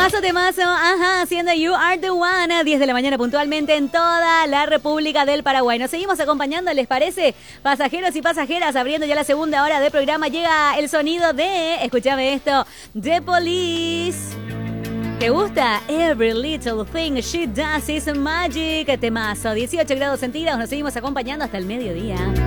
Temazo, ajá, haciendo You Are The One, a 10 de la mañana puntualmente en toda la República del Paraguay. Nos seguimos acompañando, ¿les parece? Pasajeros y pasajeras, abriendo ya la segunda hora de programa, llega el sonido de, escúchame esto, The Police. ¿Te gusta? Every little thing she does is magic. Temazo, 18 grados centígrados, nos seguimos acompañando hasta el mediodía.